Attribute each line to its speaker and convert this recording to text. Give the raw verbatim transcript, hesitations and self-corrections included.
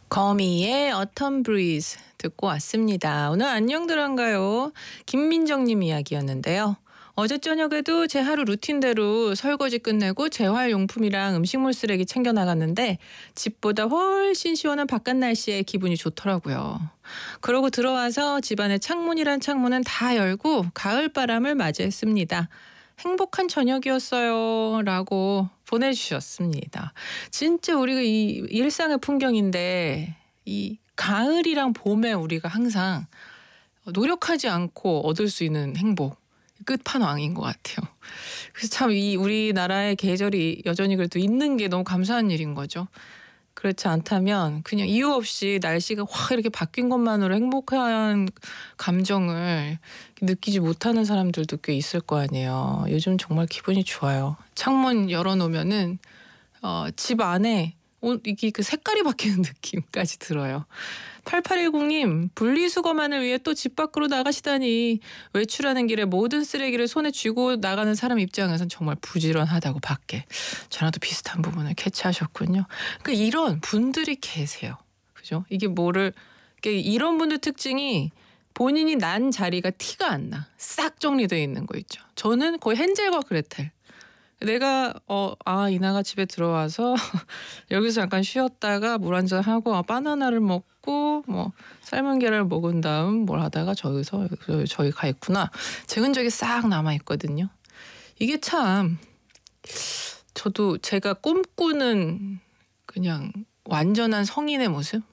Speaker 1: 거미의 Autumn Breeze 듣고 왔습니다. 오늘 안녕들 한가요? 김민정님 이야기였는데요. 어제 저녁에도 제 하루 루틴대로 설거지 끝내고 재활용품이랑 음식물 쓰레기 챙겨 나갔는데 집보다 훨씬 시원한 바깥 날씨에 기분이 좋더라고요. 그러고 들어와서 집안의 창문이란 창문은 다 열고 가을바람을 맞이했습니다. 행복한 저녁이었어요. 라고 보내주셨습니다. 진짜 우리가 이 일상의 풍경인데 이 가을이랑 봄에 우리가 항상 노력하지 않고 얻을 수 있는 행복 끝판왕인 것 같아요. 그래서 참 이 우리나라의 계절이 여전히 그래도 있는 게 너무 감사한 일인 거죠. 그렇지 않다면 그냥 이유 없이 날씨가 확 이렇게 바뀐 것만으로 행복한 감정을 느끼지 못하는 사람들도 꽤 있을 거 아니에요. 요즘 정말 기분이 좋아요. 창문 열어놓으면은 어, 집 안에 온- 이게 그 색깔이 바뀌는 느낌까지 들어요. 팔팔일공님 분리수거만을 위해 또 집 밖으로 나가시다니 외출하는 길에 모든 쓰레기를 손에 쥐고 나가는 사람 입장에선 정말 부지런하다고 밖에 저랑도 비슷한 부분을 캐치하셨군요. 그 이런 분들이 계세요. 그죠? 이게 뭐를 이게 이런 분들 특징이 본인이 난 자리가 티가 안 나. 싹 정리되어 있는 거 있죠. 저는 거의 헨젤과 그레텔. 내가 어 아 이나가 집에 들어와서 여기서 잠깐 쉬었다가 물 한잔 하고 아 바나나를 먹고 뭐 삶은 계란을 먹은 다음 뭘 하다가 저기서 여기서 저기 가 있구나. 제 흔적이 싹 남아 있거든요. 이게 참 저도 제가 꿈꾸는 그냥 완전한 성인의 모습?